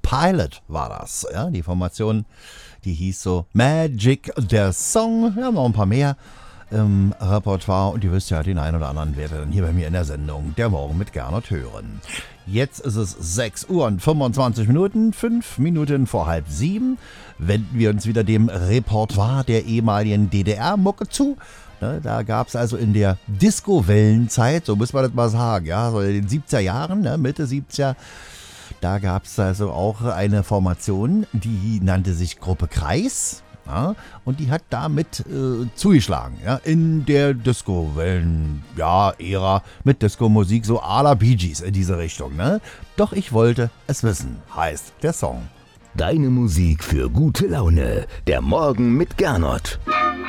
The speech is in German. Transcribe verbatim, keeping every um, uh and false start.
Pilot war das. Ja, die Formation, die hieß so Magic, der Song. Wir haben noch ein paar mehr im Repertoire und ihr wisst ja, den einen oder anderen werdet ihr dann hier bei mir in der Sendung Der Morgen mit Gernot hören. Jetzt ist es sechs Uhr und fünfundzwanzig Minuten, fünf Minuten vor halb sieben. Wenden wir uns wieder dem Repertoire der ehemaligen D D R-Mucke zu. Ne, da gab es also in der Disco-Wellenzeit, so muss man das mal sagen, ja, so in den siebziger Jahren, ne, Mitte siebziger, da gab es also auch eine Formation, die nannte sich Gruppe Kreis. Ja, und die hat damit äh, zugeschlagen, ja, in der Disco-Wellen-Ära ja, mit Disco-Musik, so à la Bee Gees in diese Richtung. Ne? Doch ich wollte es wissen, heißt der Song. Deine Musik für gute Laune, der Morgen mit Gernot.